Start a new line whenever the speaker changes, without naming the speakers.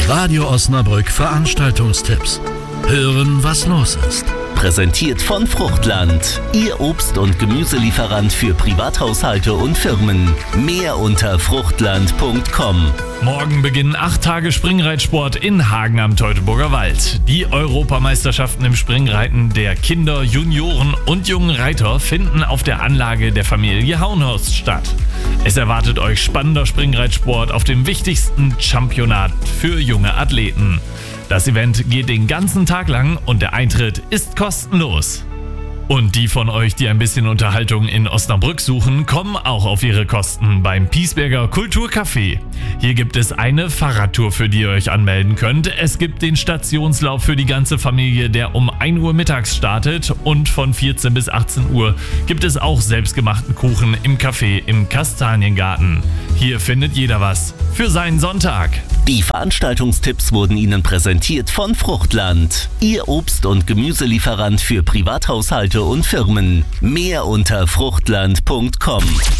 Radio Osnabrück Veranstaltungstipps. Hören, was los ist.
Präsentiert von Fruchtland, Ihr Obst- und Gemüselieferant für Privathaushalte und Firmen. Mehr unter fruchtland.com.
Morgen beginnen 8 Tage Springreitsport in Hagen am Teutoburger Wald. Die Europameisterschaften im Springreiten der Kinder, Junioren und jungen Reiter finden auf der Anlage der Familie Hauenhorst statt. Es erwartet euch spannender Springreitsport auf dem wichtigsten Championat für junge Athleten. Das Event geht den ganzen Tag lang und der Eintritt ist kostenlos. Und die von euch, die ein bisschen Unterhaltung in Osnabrück suchen, kommen auch auf ihre Kosten beim Piesberger Kulturcafé. Hier gibt es eine Fahrradtour, für die ihr euch anmelden könnt. Es gibt den Stationslauf für die ganze Familie, der um 1 Uhr mittags startet, und von 14 bis 18 Uhr gibt es auch selbstgemachten Kuchen im Café im Kastaniengarten. Hier findet jeder was für seinen Sonntag.
Die Veranstaltungstipps wurden Ihnen präsentiert von Fruchtland, Ihr Obst- und Gemüselieferant für Privathaushalte und Firmen. Mehr unter fruchtland.com.